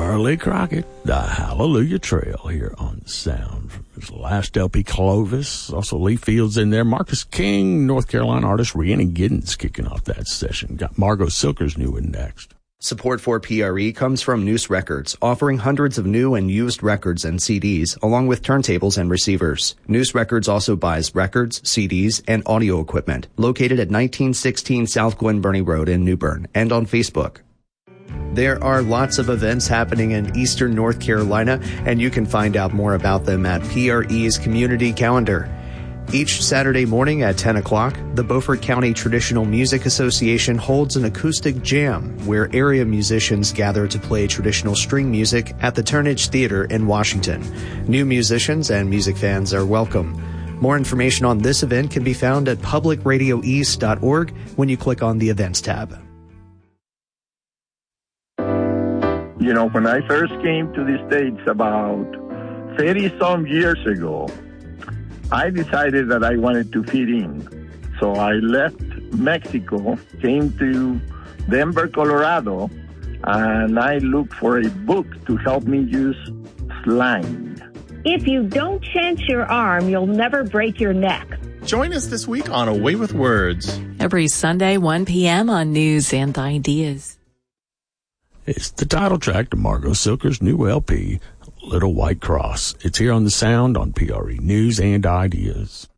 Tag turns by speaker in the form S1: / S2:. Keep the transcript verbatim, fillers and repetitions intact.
S1: Charlie Crockett, the Hallelujah Trail here on the Sound. From his last L P, Clovis, also Lee Fields in there. Marcus King, North Carolina artist, Rhiannon Giddens kicking off that session. Got Margot Silker's new one next.
S2: Support for P R E comes from Noose Records, offering hundreds of new and used records and C Ds, along with turntables and receivers. Noose Records also buys records, C Ds, and audio equipment. Located at nineteen sixteen South Glen Burnie Road in New Bern, and on Facebook. There are lots of events happening in Eastern North Carolina, and you can find out more about them at P R E's community calendar. Each Saturday morning at ten o'clock, the Beaufort County Traditional Music Association holds an acoustic jam where area musicians gather to play traditional string music at the Turnage Theater in Washington. New musicians and music fans are welcome. More information on this event can be found at public radio east dot org when you click on the Events tab.
S3: You know, when I first came to the States about thirty-some years ago, I decided that I wanted to fit in. So I left Mexico, came to Denver, Colorado, and I looked for a book to help me use slang.
S4: If you don't chance your arm, you'll never break your neck.
S5: Join us this week on A Way with Words.
S6: Every Sunday, one p.m. on News and Ideas.
S1: It's the title track to Margot Silker's new L P, Little White Cross. It's here on the Sound on P R E News and Ideas.